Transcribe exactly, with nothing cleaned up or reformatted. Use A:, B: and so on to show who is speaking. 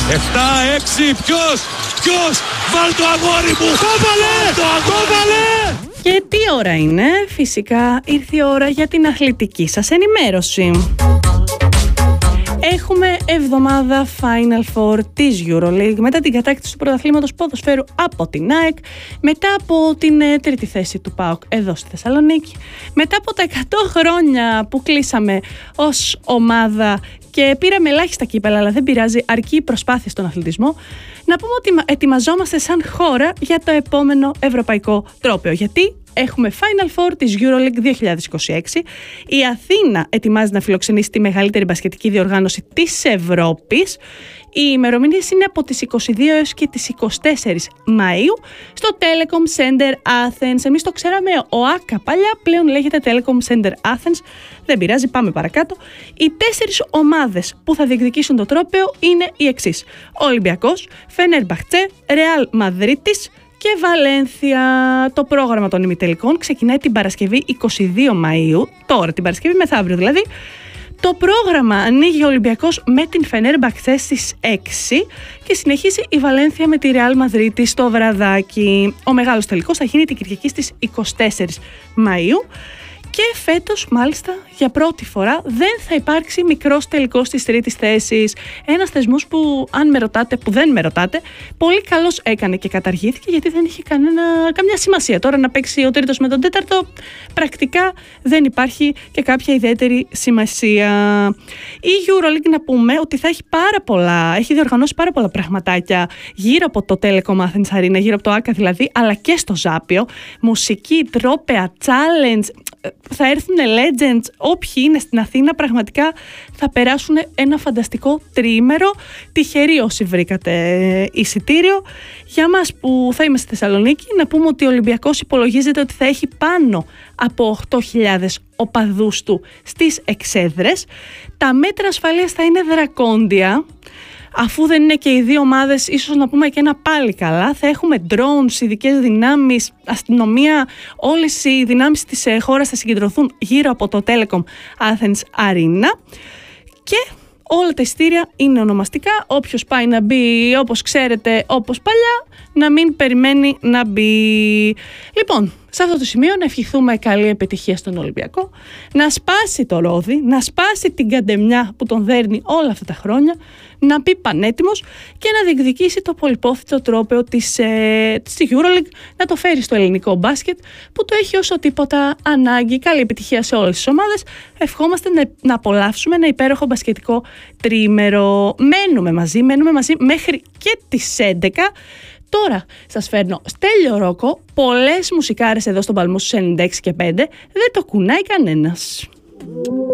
A: επτά έξι, ποιος, ποιος, βάλ το αγόρι μου.
B: Το βάλε, το βάλε.
C: Και τι ώρα είναι? Φυσικά ήρθε η ώρα για την αθλητική σας ενημέρωση. Έχουμε εβδομάδα Final Four της EuroLeague μετά την κατάκτηση του πρωταθλήματος ποδοσφαίρου από την ΑΕΚ, μετά από την ε, τρίτη θέση του ΠΑΟΚ εδώ στη Θεσσαλονίκη, μετά από τα εκατό χρόνια που κλείσαμε ως ομάδα και πήραμε ελάχιστα κύπελα, αλλά δεν πειράζει, αρκεί η προσπάθεια στον αθλητισμό. Να πούμε ότι ετοιμαζόμαστε σαν χώρα για το επόμενο ευρωπαϊκό τρόπαιο. Γιατί έχουμε Final Four της EuroLeague δύο χιλιάδες είκοσι έξι. Η Αθήνα ετοιμάζει να φιλοξενήσει τη μεγαλύτερη μπασκετική διοργάνωση της Ευρώπης. Οι ημερομηνίες είναι από τις είκοσι δύο έως και τις είκοσι τέσσερις Μαΐου στο Telecom Center Athens. Εμείς το ξέραμε ο ΆΚΑ παλιά, πλέον λέγεται Telecom Center Athens. Δεν πειράζει, πάμε παρακάτω. Οι τέσσερις ομάδες που θα διεκδικήσουν το τρόπαιο είναι οι εξής: Ολυμπιακός, Φενέρμπαχτσε, Ρεάλ Μαδρίτης και Βαλένθια. Το πρόγραμμα των ημιτελικών ξεκινάει την Παρασκευή είκοσι δύο Μαΐου, τώρα την Παρασκευή μεθαύριο δηλαδή. Το πρόγραμμα ανοίγει ο Ολυμπιακός με την Φενέρμπαχτσε στις έξι και συνεχίζει η Βαλένθια με τη Ρεάλ Μαδρίτη στο βραδάκι. Ο μεγάλος τελικός θα γίνει την Κυριακή στις είκοσι τέσσερις Μαΐου. Και φέτος, μάλιστα, για πρώτη φορά δεν θα υπάρξει μικρός τελικός της τρίτης θέσης. Ένας θεσμός που, αν με ρωτάτε, που δεν με ρωτάτε, πολύ καλώς έκανε και καταργήθηκε, γιατί δεν είχε κανένα, καμιά σημασία. Τώρα να παίξει ο τρίτος με τον τέταρτο, πρακτικά δεν υπάρχει και κάποια ιδιαίτερη σημασία. Η EuroLeague, να πούμε ότι θα έχει πάρα πολλά, έχει διοργανώσει πάρα πολλά πραγματάκια γύρω από το Telecom Athens Arena, γύρω από το ΆΚΑ δηλαδή, αλλά και στο Ζάπιο. Μουσική, τρόπαια, challenge. Θα έρθουν legends, όποιοι είναι στην Αθήνα, πραγματικά θα περάσουν ένα φανταστικό τριήμερο. Τυχεροί όσοι βρήκατε εισιτήριο. Για μας που θα είμαστε στη Θεσσαλονίκη, να πούμε ότι ο Ολυμπιακός υπολογίζεται ότι θα έχει πάνω από οκτώ χιλιάδες οπαδούς του στις εξέδρες. Τα μέτρα ασφαλείας θα είναι δρακόντια. Αφού δεν είναι και οι δύο ομάδες, ίσως να πούμε και ένα πάλι καλά. Θα έχουμε drones, ειδικές δυνάμεις, αστυνομία. Όλες οι δυνάμεις της χώρας θα συγκεντρωθούν γύρω από το Telecom Athens Arena. Και όλα τα ειστήρια είναι ονομαστικά. Όποιος πάει να μπει, όπως ξέρετε, όπως παλιά, να μην περιμένει να μπει. Λοιπόν, σε αυτό το σημείο να ευχηθούμε καλή επιτυχία στον Ολυμπιακό, να σπάσει το ρόδι, να σπάσει την καντεμιά που τον δέρνει όλα αυτά τα χρόνια, να μπει πανέτοιμος και να διεκδικήσει το πολυπόθητο τρόπαιο της, ε, της EuroLeague, να το φέρει στο ελληνικό μπάσκετ που το έχει όσο τίποτα ανάγκη. Καλή επιτυχία σε όλες τις ομάδες. Ευχόμαστε να, να απολαύσουμε ένα υπέροχο μπασκετικό τριήμερο. Μένουμε μαζί, μένουμε μαζί μέχρι και τις έντεκα. Τώρα σας φέρνω Στέλιο Ρόκο, πολλές μουσικάρες εδώ στον Παλμό στους ενενήντα έξι και πέντε, δεν το κουνάει κανένας.